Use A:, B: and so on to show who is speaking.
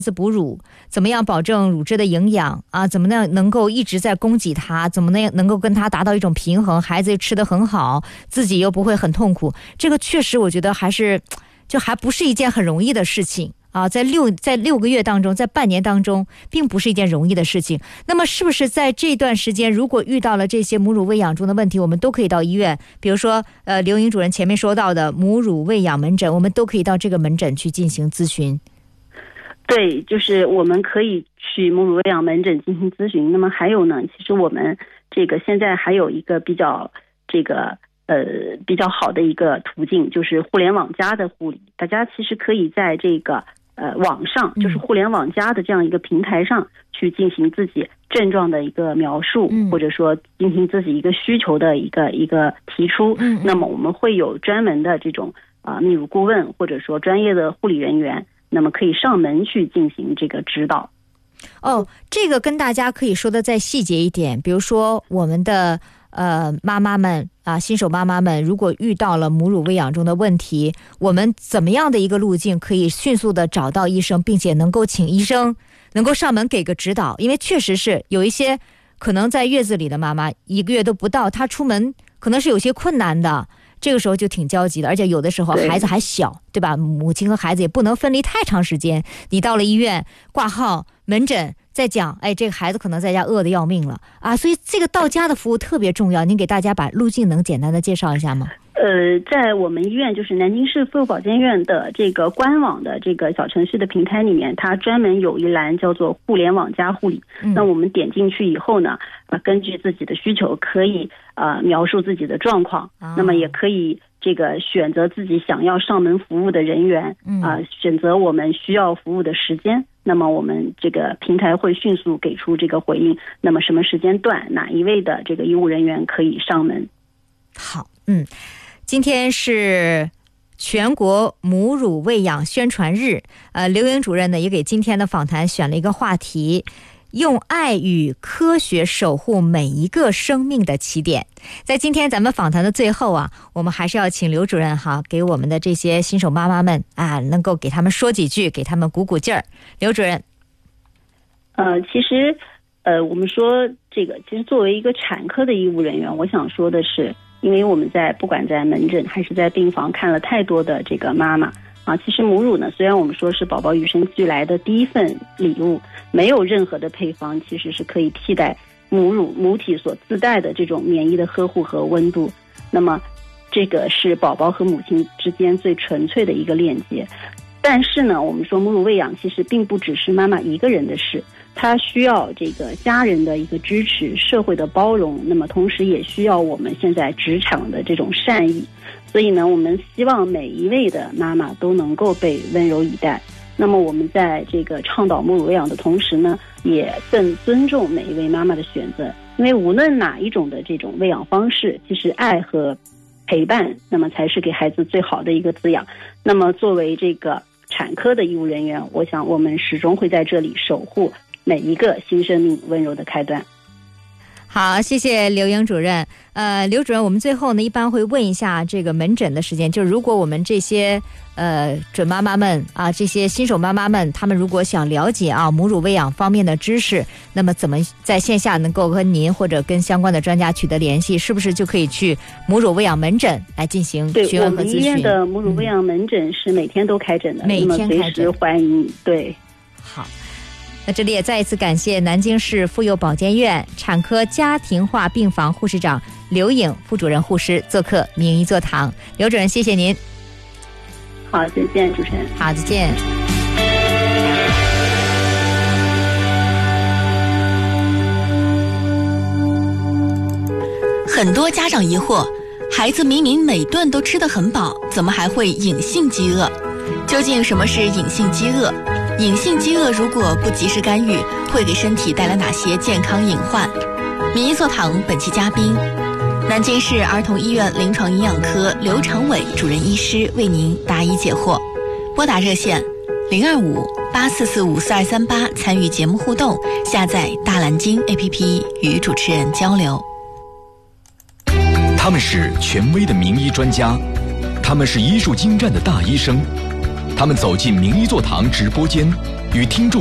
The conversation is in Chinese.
A: 哺乳，怎么样保证乳汁的营养啊？怎么样能够一直在供给它？怎么能够跟它达到一种平衡？孩子吃得很好，自己又不会很痛苦。这个确实，我觉得还不是一件很容易的事情啊。在6个月当中，在半年当中，并不是一件容易的事情。那么，是不是在这段时间，如果遇到了这些母乳喂养中的问题，我们都可以到医院？比如说，刘莹主任前面说到的母乳喂养门诊，我们都可以到这个门诊去进行咨询。
B: 对，就是我们可以去母乳喂养门诊进行咨询。那么还有呢，其实我们这个现在还有一个比较好的一个途径，就是互联网加的护理。大家其实可以在这个网上，就是互联网加的这样一个平台上去进行自己症状的一个描述，或者说进行自己一个需求的一个提出。那么我们会有专门的这种泌乳顾问，或者说专业的护理人员，那么可以上门去进行这个指导。
A: 这个跟大家可以说的再细节一点，比如说我们的妈妈们啊，新手妈妈们，如果遇到了母乳喂养中的问题，我们怎么样的一个路径可以迅速的找到医生，并且能够请医生能够上门给个指导？因为确实是有一些可能在月子里的妈妈1个月都不到，她出门可能是有些困难的，这个时候就挺焦急的，而且有的时候孩子还小，对吧？母亲和孩子也不能分离太长时间。你到了医院挂号门诊再讲，这个孩子可能在家饿得要命了啊，所以这个到家的服务特别重要。您给大家把路径能简单的介绍一下吗？
B: 在我们医院，就是南京市妇幼保健院的这个官网的这个小程序的平台里面，它专门有一栏叫做互联网加护理。那我们点进去以后呢，根据自己的需求可以描述自己的状况，那么也可以这个选择自己想要上门服务的人员，选择我们需要服务的时间。那么我们这个平台会迅速给出这个回应，那么什么时间段哪一位的这个医务人员可以上门。
A: 好，今天是全国母乳喂养宣传日，刘莹主任呢也给今天的访谈选了一个话题，用爱与科学守护每一个生命的起点。在今天咱们访谈的最后啊，我们还是要请刘主任给我们的这些新手妈妈们能够给他们说几句，给他们鼓鼓劲儿。刘主任，
B: 其实我们说这个，其实作为一个产科的医务人员，我想说的是，因为我们不管在门诊还是在病房看了太多的这个妈妈其实母乳呢，虽然我们说是宝宝与生俱来的第一份礼物，没有任何的配方其实是可以替代母体所自带的这种免疫的呵护和温度。那么这个是宝宝和母亲之间最纯粹的一个链接。但是呢，我们说母乳喂养其实并不只是妈妈一个人的事，它需要这个家人的一个支持，社会的包容，那么同时也需要我们现在职场的这种善意。所以呢，我们希望每一位的妈妈都能够被温柔以待。那么我们在这个倡导母乳喂养的同时呢，也更尊重每一位妈妈的选择，因为无论哪一种的这种喂养方式，其实爱和陪伴，那么才是给孩子最好的一个滋养。那么作为这个产科的医务人员，我想我们始终会在这里守护每一个新生命温柔的开端。
A: 好，谢谢刘莹主任。刘主任，我们最后呢一般会问一下这个门诊的时间，就是如果我们这些准妈妈们这些新手妈妈们，他们如果想了解母乳喂养方面的知识，那么怎么在线下能够跟您或者跟相关的专家取得联系？是不是就可以去母乳喂养门诊来进行询问和咨询？对，我们
B: 医院的母乳喂养门诊是每天都开诊的，
A: 每天开诊，
B: 随时欢迎。对，
A: 好。那这里也再一次感谢南京市妇幼保健院产科家庭化病房护士长刘颖副主任护士做客名医座堂。刘主任，谢谢您。
B: 好，再见，主持人。
A: 好，再见。
C: 很多家长疑惑，孩子明明每顿都吃得很饱，怎么还会隐性饥饿？究竟什么是隐性饥饿？隐性饥饿如果不及时干预，会给身体带来哪些健康隐患？名医座堂本期嘉宾，南京市儿童医院临床营养科刘长伟主任医师为您答疑解惑。拨打热线025-8445-4238参与节目互动，下载大蓝鲸 APP 与主持人交流。
D: 他们是权威的名医专家，他们是医术精湛的大医生， 他们走进名医座堂直播间，与听众